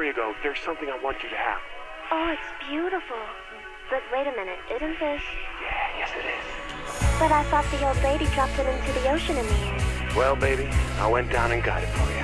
you go, there's something I want you to have. Oh, it's beautiful. But wait a minute, isn't this... Yeah, yes it is. But I thought the old lady dropped it into the ocean in the end. Well, baby, I went down and got it for you.